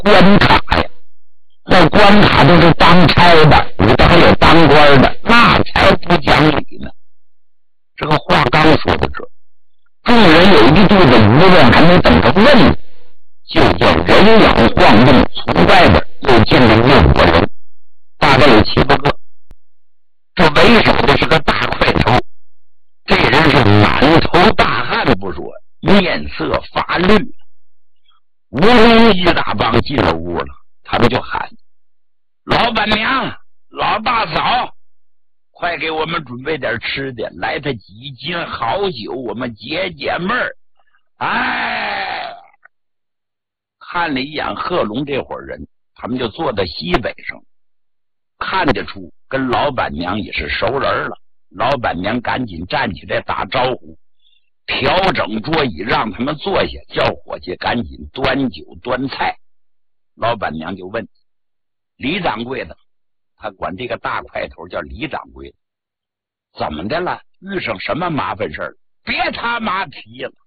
关卡呀。那关卡都是当差的，里头还有当官的，那才不讲理呢。这个话刚说到这，众人有一肚子疑问，还没等着问，就叫人仰晃动，从外边又进了6个人，大概有7、8个。这为首的是个大块头，这人是满头大汗不说，面色发绿。乌龙一大帮进了屋了，他们就喊：老板娘，老大嫂，快给我们准备点吃的，来他几斤好酒，我们解解闷儿。哎，看了一眼贺龙这伙人，他们就坐在西北上，看得出跟老板娘也是熟人了。老板娘赶紧站起来打招呼，调整桌椅让他们坐下，叫伙计赶紧端酒端菜。老板娘就问李掌柜的，他管这个大块头叫李掌柜的，怎么的了？遇上什么麻烦事儿？别他妈提了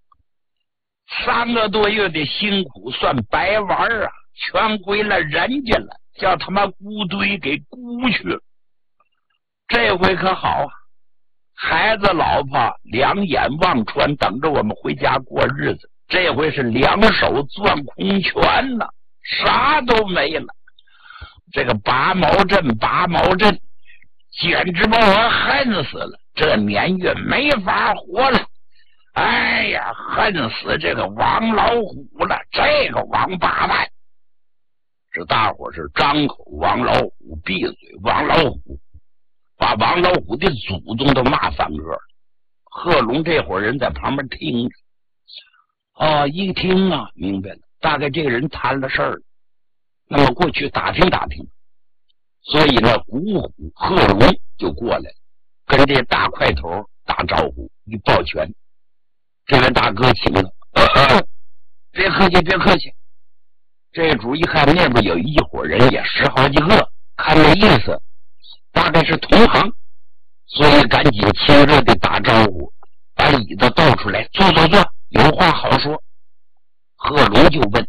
，3个多月的辛苦算白玩啊，全归了人家了，叫他妈孤堆给孤去了。这回可好啊，孩子老婆两眼望穿，等着我们回家过日子。这回是两手攥空拳了，啥都没了。这个拔毛阵简直把我恨死了，这年月没法活了。哎呀，恨死这个王老虎了，这个王八蛋。这大伙是张口王老虎，闭嘴王老虎，把王老虎的祖宗都骂3个。贺龙这伙人在旁边听着，一听啊，明白了，大概这个人摊了事儿了。那么过去打听打听，所以呢，古虎贺龙就过来了，跟这大块头打招呼，一抱拳，这位大哥请了，别客气别客气。这主一看那边有一伙人，也10好几个，看这意思大概是同行，所以赶紧亲热的打招呼，把椅子倒出来，坐，有话好说。贺龙就问，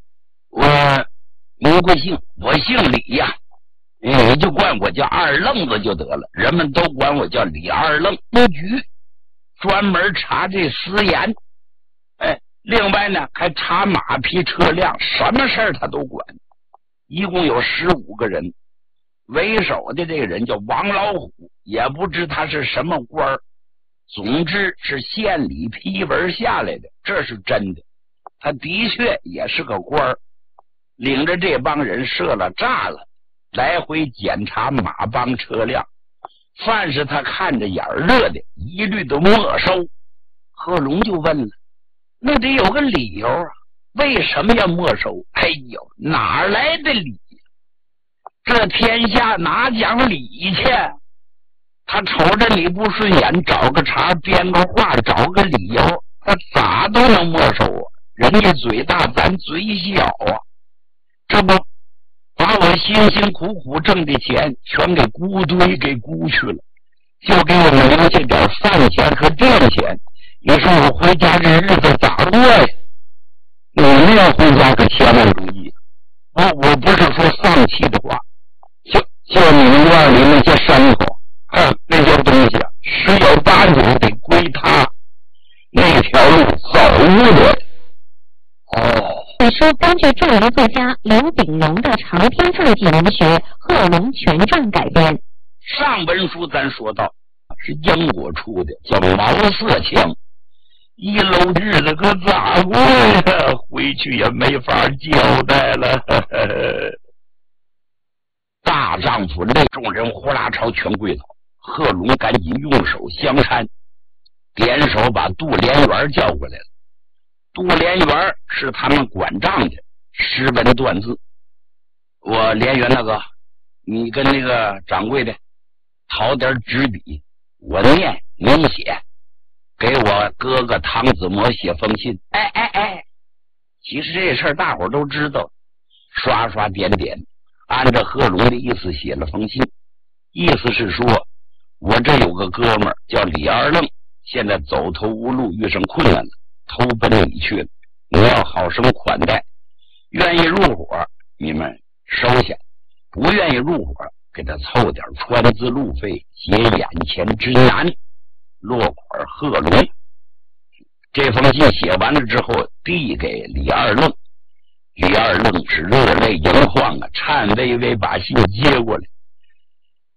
您贵姓？我姓李呀，你就管我叫二愣子就得了，人们都管我叫李二愣。布局专门查这私盐，另外呢还查马匹车辆，什么事儿他都管。一共有15个人，为首的这个人叫王老虎，也不知他是什么官儿，总之是县里批文下来的，这是真的。他的确也是个官儿，领着这帮人设了栅了，来回检查马帮车辆，凡是他看着眼热的，一律都没收。贺龙就问了，那得有个理由啊，为什么要没收？哎呦，哪来的理？这天下哪讲理去？他瞅着你不顺眼，找个茬编个话，找个理由，他咋都能没收啊？人家嘴大，咱嘴小啊，这不把我辛辛苦苦挣的钱全给孤堆给孤去了，就给我们留下点饭钱和店钱。你说我回家这日子咋过呀？你们要回家可千万注意啊！我不是说丧气的话，就你们院里那些牲口，那些东西啊，10有8九得归他，那条路走不得。 本书根据著名作家刘炳荣的长篇传记文学《贺龙全传》改编。 上本书咱说到是英国出的，叫毛瑟枪，一楼日子可咋过呀？回去也没法交代了。大丈夫累，众人呼啦朝全跪倒。贺龙赶紧用手相搀，点手把杜连元叫过来了。杜连元是他们管账的，识文断字。我连元大哥，你跟那个掌柜的讨点纸笔，我念你写，给我哥哥汤子模写封信。其实这事儿大伙儿都知道，刷刷点点，按照贺龙的意思写了封信，意思是说我这有个哥们儿叫李二愣，现在走投无路，遇上困难了，投奔你去了，你要好生款待。 愿意入伙，你们收下；不愿意入伙，给他凑点船资路费，解眼前之难，落款贺龙。这封信写完了之后，递给李二愣。李二愣是热泪盈眶啊，颤巍巍把信接过来。